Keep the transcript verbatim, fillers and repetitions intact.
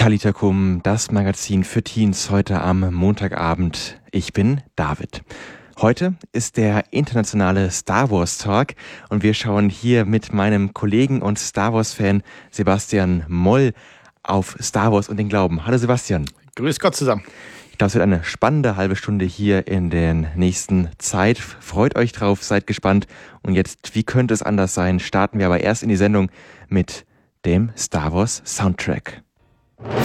Kalitakum, das Magazin für Teens, heute am Montagabend. Ich bin David. Heute ist der internationale Star Wars Talk und wir schauen hier mit meinem Kollegen und Star Wars-Fan Sebastian Moll auf Star Wars und den Glauben. Hallo Sebastian. Grüß Gott zusammen. Ich glaube, es wird eine spannende halbe Stunde hier in der nächsten Zeit. Freut euch drauf, seid gespannt. Und jetzt, wie könnte es anders sein, starten wir aber erst in die Sendung mit dem Star Wars Soundtrack.